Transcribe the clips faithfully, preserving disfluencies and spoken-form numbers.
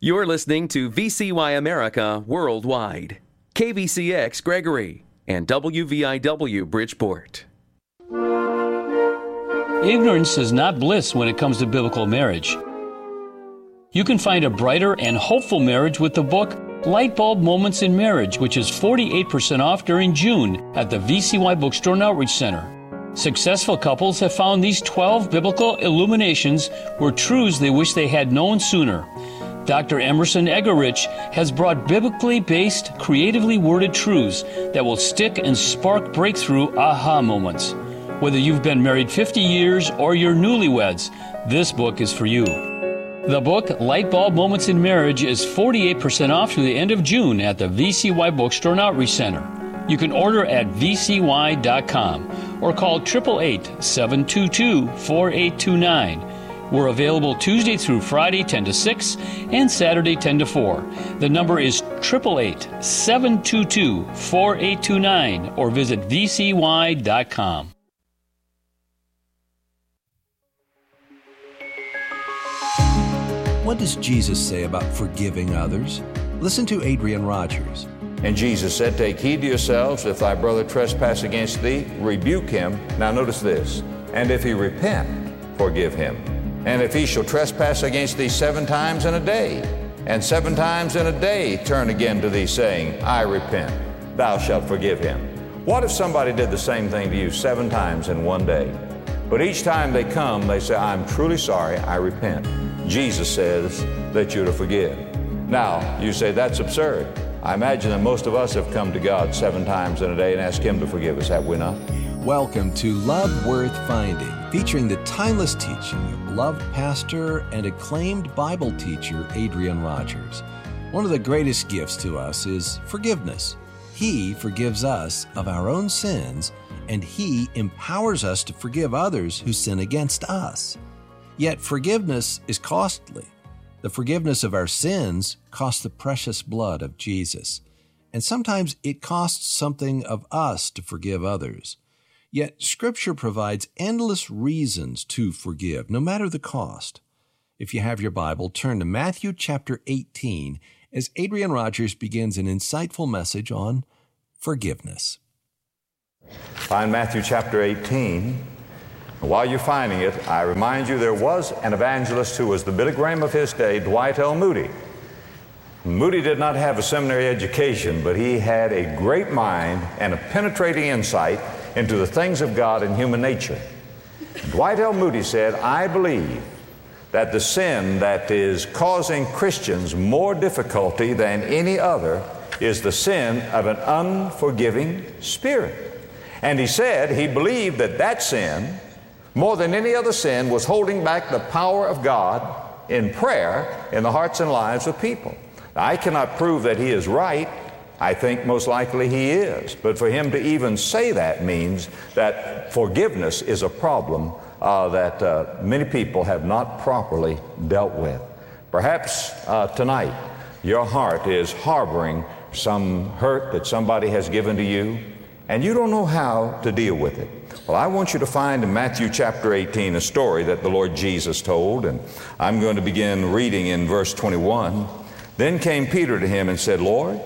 You're listening to V C Y America Worldwide, K V C X Gregory, and W V I W Bridgeport. Ignorance is not bliss when it comes to biblical marriage. You can find a brighter and hopeful marriage with the book Lightbulb Moments in Marriage, which is forty-eight percent off during June at the V C Y Bookstore and Outreach Center. Successful couples have found these twelve biblical illuminations were truths they wish they had known sooner. Doctor Emerson Egerich has brought biblically based, creatively worded truths that will stick and spark breakthrough aha moments. Whether you've been married fifty years or you're newlyweds, this book is for you. The book, Lightbulb Moments in Marriage, is forty-eight percent off through the end of June at the V C Y Bookstore and Outreach Center. You can order at V C Y dot com or call eight eight eight, seven two two, four eight two nine. We're available Tuesday through Friday ten to six and Saturday ten to four. The number is eight eight eight, seven two two, four eight two nine or visit V C Y dot com. What does Jesus say about forgiving others? Listen to Adrian Rogers. And Jesus said, "Take heed to yourselves. If thy brother trespass against thee, rebuke him." Now notice this. "And if he repent, forgive him. And if he shall trespass against thee seven times in a day, and seven times in a day turn again to thee, saying, I repent, thou shalt forgive him." What if somebody did the same thing to you seven times in one day? But each time they come, they say, "I'm truly sorry, I repent." Jesus says that you're to forgive. Now, you say, that's absurd. I imagine that most of us have come to God seven times in a day and asked Him to forgive us, have we not? Welcome to Love Worth Finding, featuring the timeless teaching of beloved pastor and acclaimed Bible teacher Adrian Rogers. One of the greatest gifts to us is forgiveness. He forgives us of our own sins, and He empowers us to forgive others who sin against us. Yet forgiveness is costly. The forgiveness of our sins costs the precious blood of Jesus. And sometimes it costs something of us to forgive others. Yet Scripture provides endless reasons to forgive, no matter the cost. If you have your Bible, turn to Matthew chapter eighteen as Adrian Rogers begins an insightful message on forgiveness. Find Matthew chapter eighteen. While you're finding it, I remind you there was an evangelist who was the Billy Graham of his day, Dwight L. Moody. Moody did not have a seminary education, but he had a great mind and a penetrating insight into the things of God and human nature. Dwight L. Moody said, "I believe that the sin that is causing Christians more difficulty than any other is the sin of an unforgiving spirit." And he said he believed that that sin, more than any other sin, was holding back the power of God in prayer in the hearts and lives of people. Now, I cannot prove that he is right. I think most likely he is. But for him to even say that means that forgiveness is a problem uh, that uh, many people have not properly dealt with. Perhaps uh, tonight your heart is harboring some hurt that somebody has given to you, and you don't know how to deal with it. Well, I want you to find in Matthew chapter eighteen a story that the Lord Jesus told, and I'm going to begin reading in verse twenty-one. "Then came Peter to him and said, Lord,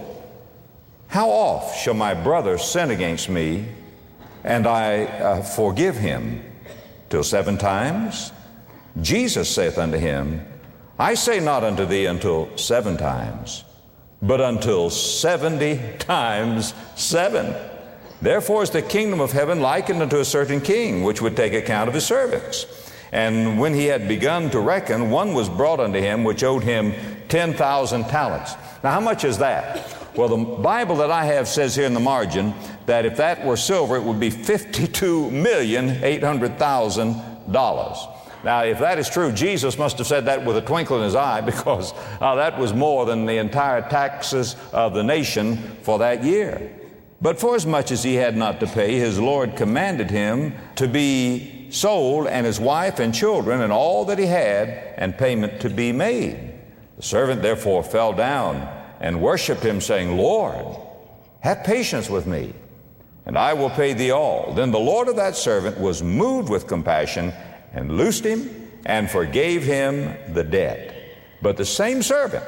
how oft shall my brother sin against me, and I uh, forgive him? Till seven times? Jesus saith unto him, I say not unto thee until seven times, but until seventy times seven. Therefore is the kingdom of heaven likened unto a certain king, which would take account of his servants. And when he had begun to reckon, one was brought unto him, which owed him ten thousand talents. Now, how much is that? Well, the Bible that I have says here in the margin that if that were silver, it would be fifty-two million eight hundred thousand dollars. Now, if that is true, Jesus must have said that with a twinkle in his eye, because uh, that was more than the entire taxes of the nation for that year. But forasmuch as he had not to pay, his Lord commanded him to be sold, and his wife and children, and all that he had, and payment to be made. The servant therefore fell down and worshipped him, saying, Lord, have patience with me, and I will pay thee all. Then the Lord of that servant was moved with compassion, and loosed him, and forgave him the debt. But the same servant,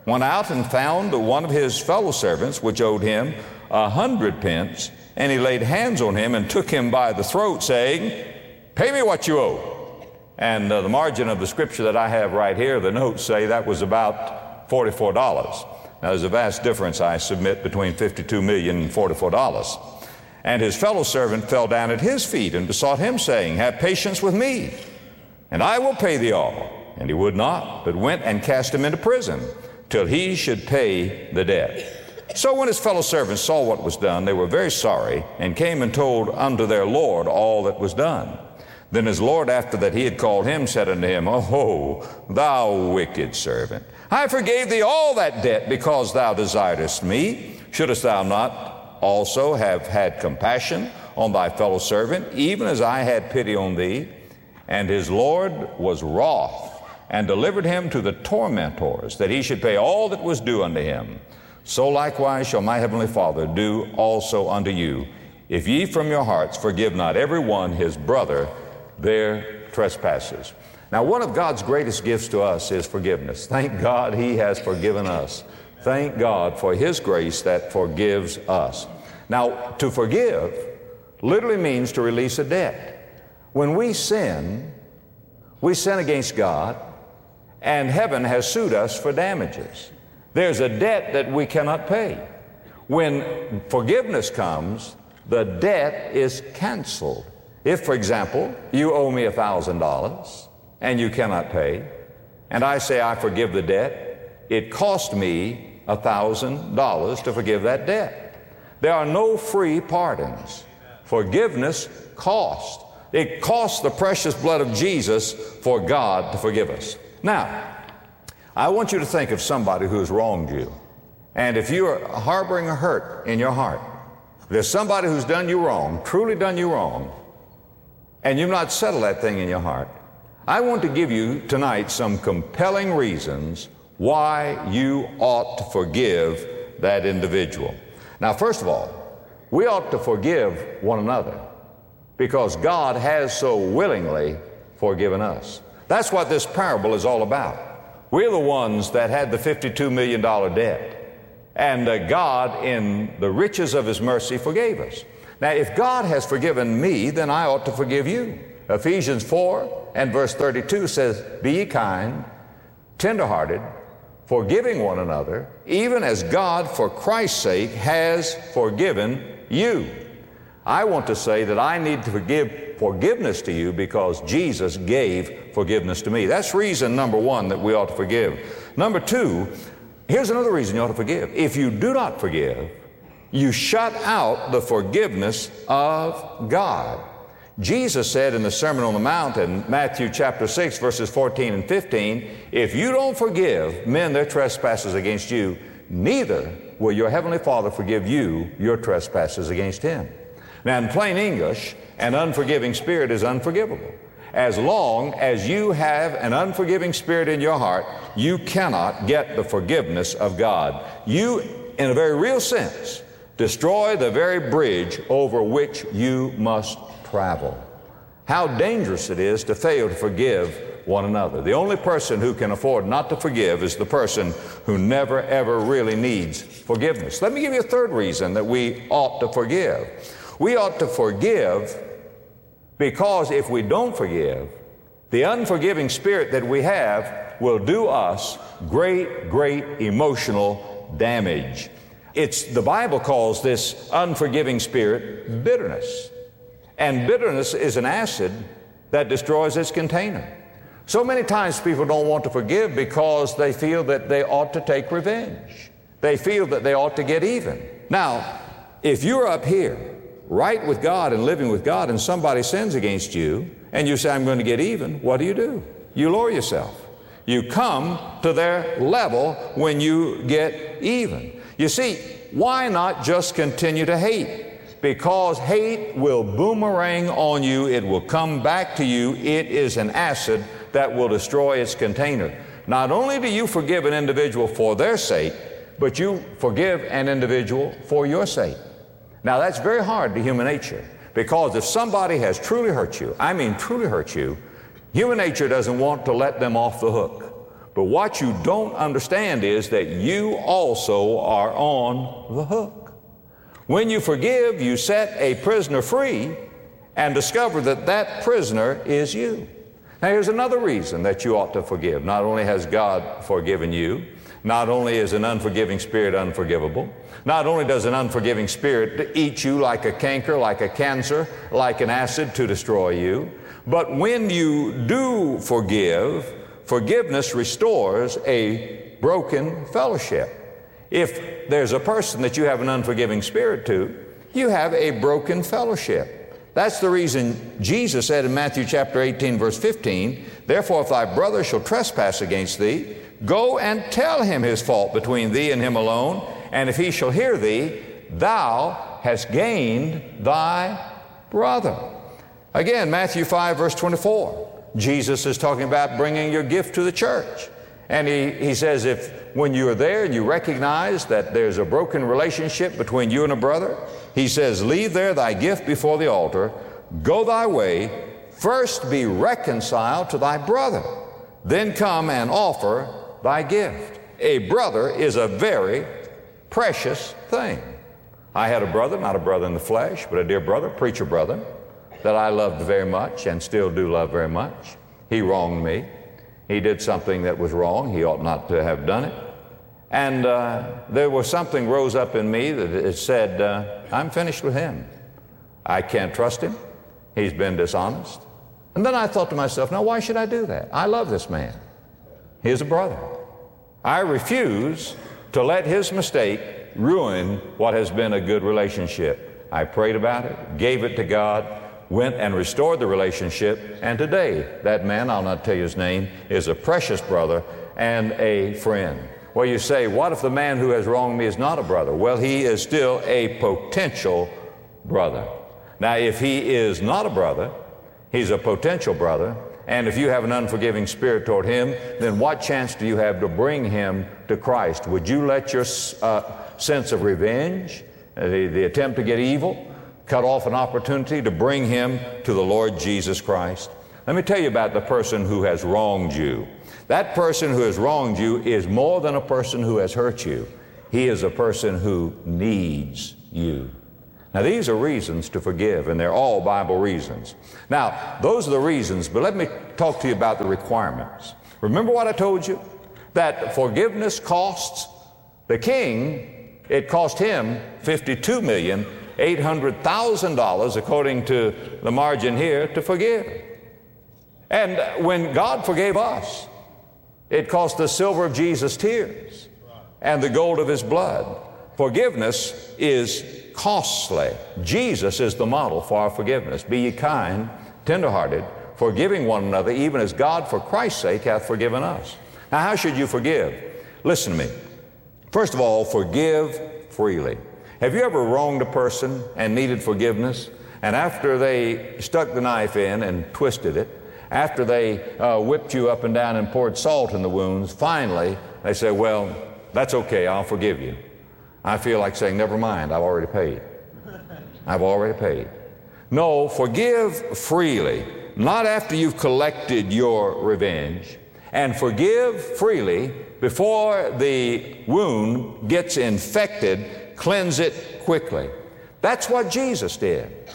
went out and found one of his fellow servants, which owed him a hundred pence, and he laid hands on him and took him by the throat, saying, pay me what you owe. And uh, the margin of the scripture that I have right here, the notes say that was about forty-four dollars. Now, there's a vast difference, I submit, between fifty-two million dollars and forty-four dollars. And his fellow servant fell down at his feet and besought him, saying, have patience with me, and I will pay thee all. And he would not, but went and cast him into prison, till he should pay the debt. So when his fellow servants saw what was done, they were very sorry, and came and told unto their Lord all that was done. Then his Lord, after that he had called him, said unto him, O thou wicked servant, I forgave thee all that debt, because thou desiredest me. Shouldest thou not also have had compassion on thy fellow servant, even as I had pity on thee? And his Lord was wroth, and delivered him to the tormentors, that he should pay all that was due unto him. So likewise shall my heavenly Father do also unto you, if ye from your hearts forgive not every one his brother their trespasses. Now, one of God's greatest gifts to us is forgiveness. Thank God he has forgiven us. Thank God for his grace that forgives us. Now, to forgive literally means to release a debt. When we sin, we sin against God, and heaven has sued us for damages. There's a debt that we cannot pay. When forgiveness comes, the debt is canceled. If, for example, you owe me a thousand dollars and you cannot pay, and I say I forgive the debt, it cost me a thousand dollars to forgive that debt. There are no free pardons. Forgiveness costs. It costs the precious blood of Jesus for God to forgive us. Now, I want you to think of somebody who has wronged you. And if you are harboring a hurt in your heart, there's somebody who's done you wrong, truly done you wrong, and you've not settled that thing in your heart, I want to give you tonight some compelling reasons why you ought to forgive that individual. Now, first of all, we ought to forgive one another because God has so willingly forgiven us. That's what this parable is all about. We're the ones that had the fifty-two million dollars debt, and uh, God, in the riches of his mercy, forgave us. Now, if God has forgiven me, then I ought to forgive you. Ephesians four and verse thirty-two says, be ye kind, tenderhearted, forgiving one another, even as God, for Christ's sake, has forgiven you. I want to say that I need to forgive forgiveness to you because Jesus gave forgiveness to me. That's reason number one that we ought to forgive. Number two, here's another reason you ought to forgive. If you do not forgive, you shut out the forgiveness of God. Jesus said in the Sermon on the Mount in Matthew chapter six, verses fourteen and fifteen, if you don't forgive men their trespasses against you, neither will your heavenly Father forgive you your trespasses against him. Now, in plain English, an unforgiving spirit is unforgivable. As long as you have an unforgiving spirit in your heart, you cannot get the forgiveness of God. You, in a very real sense, destroy the very bridge over which you must travel. How dangerous it is to fail to forgive one another. The only person who can afford not to forgive is the person who never, ever really needs forgiveness. Let me give you a third reason that we ought to forgive. We ought to forgive because if we don't forgive, the unforgiving spirit that we have will do us great, great emotional damage. It's, the Bible calls this unforgiving spirit bitterness. And bitterness is an acid that destroys its container. So many times people don't want to forgive because they feel that they ought to take revenge. They feel that they ought to get even. Now, if you're up here, right with God and living with God, and somebody sins against you, and you say, I'm going to get even, what do you do? You lower yourself. You come to their level when you get even. You see, why not just continue to hate? Because hate will boomerang on you. It will come back to you. It is an acid that will destroy its container. Not only do you forgive an individual for their sake, but you forgive an individual for your sake. Now, that's very hard to human nature, because if somebody has truly hurt you, I mean truly hurt you, human nature doesn't want to let them off the hook. But what you don't understand is that you also are on the hook. When you forgive, you set a prisoner free and discover that that prisoner is you. Now, here's another reason that you ought to forgive. Not only has God forgiven you, not only is an unforgiving spirit unforgivable, not only does an unforgiving spirit eat you like a canker, like a cancer, like an acid to destroy you, but when you do forgive, forgiveness restores a broken fellowship. If there's a person that you have an unforgiving spirit to, you have a broken fellowship. That's the reason Jesus said in Matthew chapter eighteen, verse fifteen, "Therefore if thy brother shall trespass against thee, go and tell him his fault between thee and him alone, and if he shall hear thee, thou hast gained thy brother." Again, Matthew five, verse twenty-four, Jesus is talking about bringing your gift to the church. And he, he says, if when you are there and you recognize that there's a broken relationship between you and a brother, he says, leave there thy gift before the altar, go thy way, first be reconciled to thy brother, then come and offer thy gift. A brother is a very precious thing. I had a brother, not a brother in the flesh, but a dear brother, preacher brother, that I loved very much and still do love very much. He wronged me. He did something that was wrong. He ought not to have done it. And uh, there was something rose up in me that it said, uh, I'm finished with him. I can't trust him. He's been dishonest. And then I thought to myself, now why should I do that? I love this man. He is a brother. I refuse to let his mistake ruin what has been a good relationship. I prayed about it, gave it to God, went and restored the relationship, and today that man, I'll not tell you his name, is a precious brother and a friend. Well, you say, what if the man who has wronged me is not a brother? Well, he is still a potential brother. Now, if he is not a brother, he's a potential brother, and if you have an unforgiving spirit toward him, then what chance do you have to bring him to Christ? Would you let your uh, sense of revenge, uh, the, the attempt to get evil, cut off an opportunity to bring him to the Lord Jesus Christ? Let me tell you about the person who has wronged you. That person who has wronged you is more than a person who has hurt you. He is a person who needs you. Now, these are reasons to forgive, and they're all Bible reasons. Now, those are the reasons, but let me talk to you about the requirements. Remember what I told you? That forgiveness costs the king, it cost him fifty-two million eight hundred thousand dollars, according to the margin here, to forgive. And when God forgave us, it cost the silver of Jesus' tears and the gold of his blood. Forgiveness is costly. Jesus is the model for our forgiveness. Be ye kind, tenderhearted, forgiving one another, even as God for Christ's sake hath forgiven us. Now, how should you forgive? Listen to me. First of all, forgive freely. Have you ever wronged a person and needed forgiveness, and after they stuck the knife in and twisted it, after they uh, whipped you up and down and poured salt in the wounds, finally they say, well, that's okay, I'll forgive you. I feel like saying, never mind, I've already paid. I've already paid. No, forgive freely, not after you've collected your revenge, and forgive freely before the wound gets infected. Cleanse it quickly. That's what Jesus did.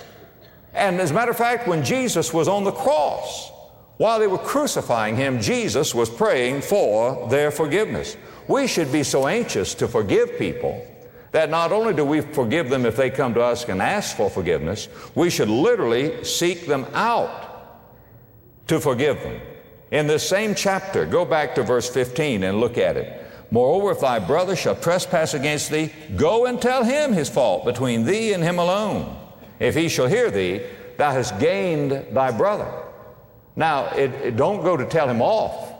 And as a matter of fact, when Jesus was on the cross, while they were crucifying him, Jesus was praying for their forgiveness. We should be so anxious to forgive people that not only do we forgive them if they come to us and ask for forgiveness, we should literally seek them out to forgive them. In this same chapter, go back to verse fifteen and look at it. Moreover, if thy brother shall trespass against thee, go and tell him his fault between thee and him alone. If he shall hear thee, thou hast gained thy brother. Now, it, it, don't go to tell him off.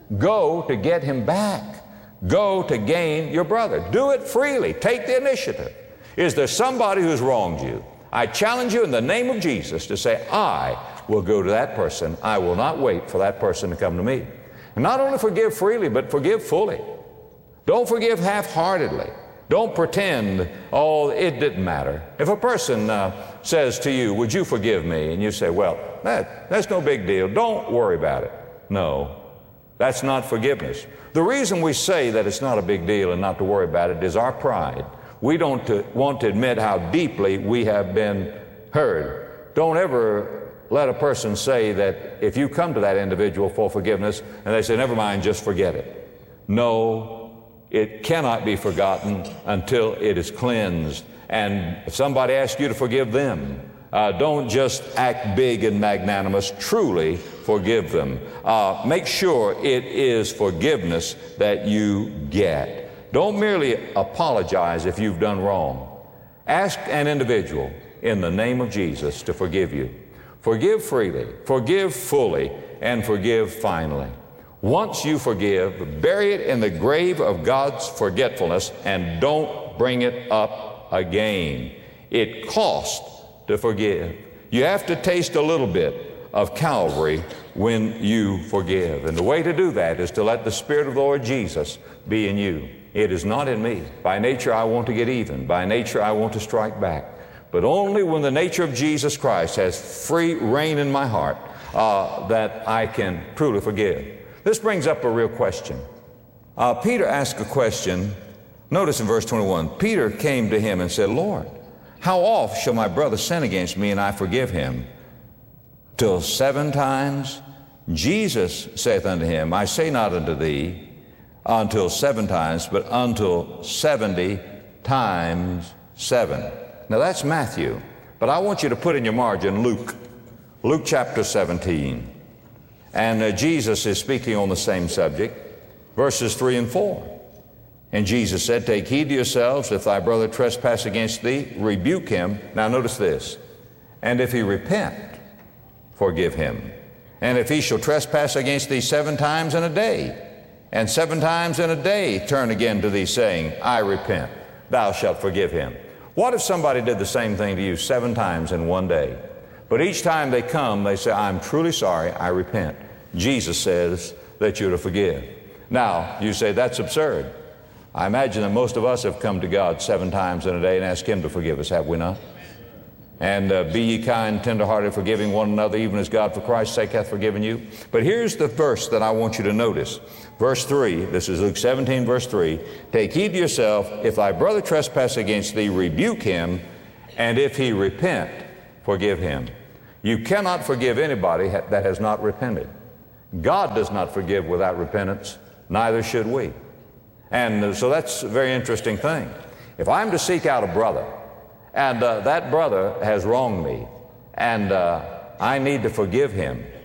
Go to get him back. Go to gain your brother. Do it freely. Take the initiative. Is there somebody who's wronged you? I challenge you in the name of Jesus to say, I will go to that person. I will not wait for that person to come to me. And not only forgive freely, but forgive fully. Don't forgive half-heartedly. Don't pretend, oh, it didn't matter. If a person uh, says to you, would you forgive me? And you say, well, that, that's no big deal. Don't worry about it. No. That's not forgiveness. The reason we say that it's not a big deal and not to worry about it is our pride. We don't to, want to admit how deeply we have been hurt. Don't ever let a person say that if you come to that individual for forgiveness and they say, never mind, just forget it. No, it cannot be forgotten until it is cleansed. And if somebody asks you to forgive them, uh, don't just act big and magnanimous. Truly forgive them. Uh, make sure it is forgiveness that you get. Don't merely apologize if you've done wrong. Ask an individual in the name of Jesus to forgive you. Forgive freely, forgive fully, and forgive finally. Once you forgive, bury it in the grave of God's forgetfulness and don't bring it up again. It costs to forgive. You have to taste a little bit of Calvary when you forgive. And the way to do that is to let the Spirit of the Lord Jesus be in you. It is not in me. By nature, I want to get even. By nature, I want to strike back. But only when the nature of Jesus Christ has free reign in my heart uh, that I can truly forgive. This brings up a real question. Uh, Peter asked a question. Notice in verse twenty-one, Peter came to him and said, Lord, how oft shall my brother sin against me and I forgive him? Till seven times? Jesus saith unto him, I say not unto thee until seven times, but until seventy times seven. Now that's Matthew, but I want you to put in your margin Luke, Luke chapter seventeen. And uh, Jesus is speaking on the same subject, verses three and four. And Jesus said, take heed to yourselves, if thy brother trespass against thee, rebuke him. Now notice this, and if he repent, forgive him. And if he shall trespass against thee seven times in a day, and seven times in a day turn again to thee, saying, I repent, thou shalt forgive him. What if somebody did the same thing to you seven times in one day? But each time they come, they say, I'm truly sorry, I repent. Jesus says that you're to forgive. Now, you say, that's absurd. I imagine that most of us have come to God seven times in a day and asked Him to forgive us, have we not? And uh, be ye kind, tenderhearted, forgiving one another, even as God for Christ's sake hath forgiven you. But here's the verse that I want you to notice. Verse three, this is Luke seventeen, verse three. Take heed to yourself, if thy brother trespass against thee, rebuke him, and if he repent, forgive him. You cannot forgive anybody that has not repented. God does not forgive without repentance, neither should we. And so that's a very interesting thing. If I'm to seek out a brother, and uh, that brother has wronged me, and uh, I need to forgive him,